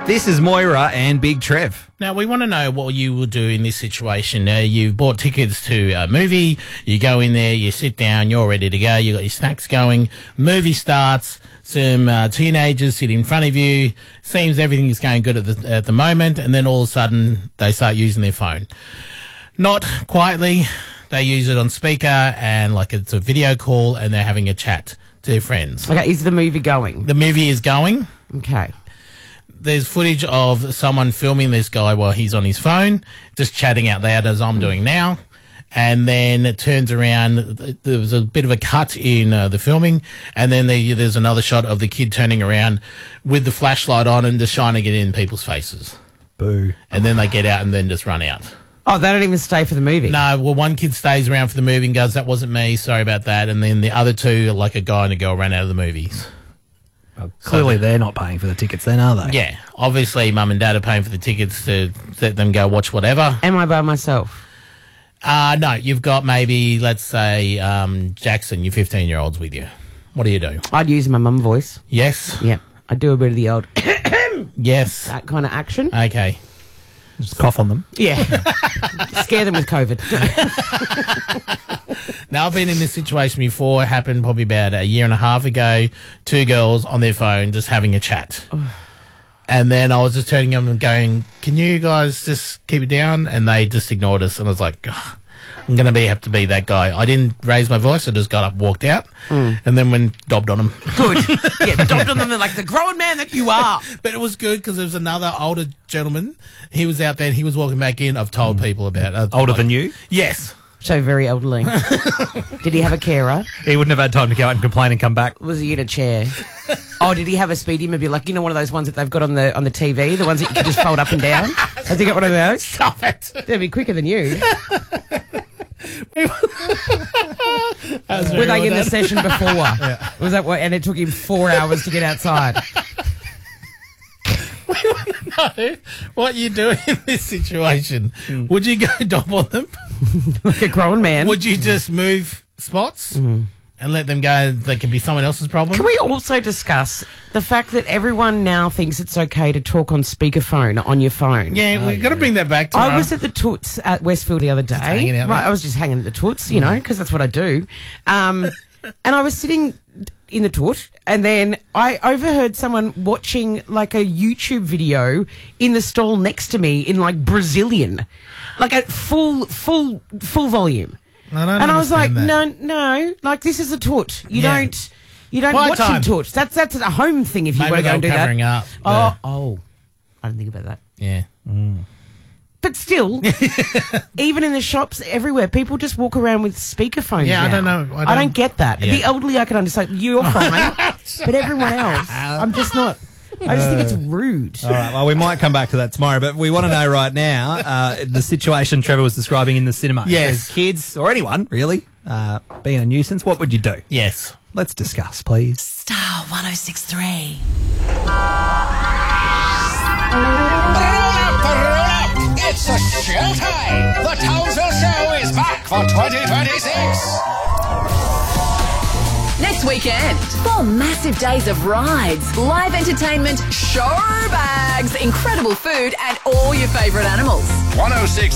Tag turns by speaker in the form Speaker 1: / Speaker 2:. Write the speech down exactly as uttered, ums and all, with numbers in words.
Speaker 1: This is Moira and Big Trev.
Speaker 2: Now, we want to know what you will do in this situation. Uh, you've bought tickets to a movie, you go in there, you sit down, you're ready to go, you got your snacks going, movie starts, some uh, teenagers sit in front of you, seems everything is going good at the, at the moment, and then all of a sudden they start using their phone. Not quietly, they use it on speaker and like it's a video call and they're having a chat to their friends.
Speaker 3: Okay, is the movie going?
Speaker 2: The movie is going.
Speaker 3: Okay.
Speaker 2: There's footage of someone filming this guy while he's on his phone, just chatting out loud as I'm doing now. And then it turns around. There was a bit of a cut in uh, the filming. And then the, there's another shot of the kid turning around with the flashlight on and just shining it in people's faces.
Speaker 1: Boo.
Speaker 2: And then they get out and then just run out.
Speaker 3: Oh, they don't even stay for the movie?
Speaker 2: No, well, one kid stays around for the movie and goes, that wasn't me, sorry about that. And then the other two, like a guy and a girl, ran out of the movies.
Speaker 1: Well, clearly they're not paying for the tickets then, are they?
Speaker 2: Yeah. Obviously, mum and dad are paying for the tickets to let them go watch whatever.
Speaker 3: Am I by myself?
Speaker 2: Uh, no, you've got maybe, let's say, um, Jackson, your fifteen-year-old's with you. What do you do?
Speaker 3: I'd use my mum voice.
Speaker 2: Yes?
Speaker 3: Yeah. I'd do a bit of the old
Speaker 2: Yes.
Speaker 3: that kind of action.
Speaker 2: Okay.
Speaker 1: Just cough on them.
Speaker 3: Yeah. Scare them with COVID.
Speaker 2: Now, I've been in this situation before. It happened probably about a year and a half ago. Two girls on their phone just having a chat. And then I was just turning them and going, can you guys just keep it down? And they just ignored us. And I was like, oh, I'm going to be have to be that guy. I didn't raise my voice. I just got up, walked out, mm. and then went dobbed on them.
Speaker 3: Good. Yeah, dobbed on them like the grown man that you are.
Speaker 2: But it was good because there was another older gentleman. He was out there and he was walking back in. I've told mm. people about it.
Speaker 1: Older
Speaker 2: like,
Speaker 1: than you?
Speaker 3: Yes. So very elderly. Did he have a carer?
Speaker 1: He wouldn't have had time to go out and complain and come back.
Speaker 3: Was he in a chair? Oh, did he have a speedy maybe like, you know, one of those ones that they've got on the on the T V, the ones that you can just fold up and down? Has he got one of those?
Speaker 2: Stop it.
Speaker 3: They'd be quicker than you. Were they
Speaker 2: well
Speaker 3: in
Speaker 2: done.
Speaker 3: the session before? Yeah. Was that what? And it took him four hours to get outside.
Speaker 2: We want to know what you do in this situation. Mm. Would you go dob on them?
Speaker 3: Like a grown man.
Speaker 2: Would you just move spots mm. and let them go? That could be someone else's problem.
Speaker 3: Can we also discuss the fact that everyone now thinks it's okay to talk on speakerphone on your phone?
Speaker 2: Yeah,
Speaker 3: oh,
Speaker 2: we've
Speaker 3: yeah.
Speaker 2: got to bring that back to
Speaker 3: I was at the Toots at Westfield the other day.
Speaker 2: Hanging out,
Speaker 3: right, I was just hanging at the Toots, you know, because that's what I do. Um, and I was sitting in the Toot, and then I overheard someone watching like a YouTube video in the stall next to me in like Brazilian, like at full, full, full volume.
Speaker 2: I don't
Speaker 3: and I was like,
Speaker 2: that.
Speaker 3: no, no, like this is a Toot. You
Speaker 2: Yeah.
Speaker 3: don't, you don't
Speaker 2: Quiet
Speaker 3: watch
Speaker 2: time.
Speaker 3: in Toots. That's that's a home thing if you
Speaker 2: Maybe
Speaker 3: want to go and do
Speaker 2: they're
Speaker 3: that.
Speaker 2: covering up.
Speaker 3: Oh, oh, I didn't think about that.
Speaker 2: Yeah. Mm.
Speaker 3: But still, even in the shops everywhere, people just walk around with speakerphones.
Speaker 2: Yeah,
Speaker 3: now.
Speaker 2: I don't know. I don't,
Speaker 3: I don't get that.
Speaker 2: Yeah.
Speaker 3: The elderly, I can understand. You're fine, but everyone else, I'm just not. I just think it's rude.
Speaker 1: All right, well, we might come back to that tomorrow, but we want to know right now uh, the situation Trevor was describing in the cinema.
Speaker 2: Yes.
Speaker 1: As kids, or anyone, really, uh, being a nuisance, what would you do?
Speaker 2: Yes.
Speaker 1: Let's discuss, please.
Speaker 4: Star one oh six three.
Speaker 5: It's a showtime! The Townsville Show is back for twenty twenty-six!
Speaker 4: Next weekend, four massive days of rides, live entertainment, show bags, incredible food, and all your favourite animals.
Speaker 5: one oh six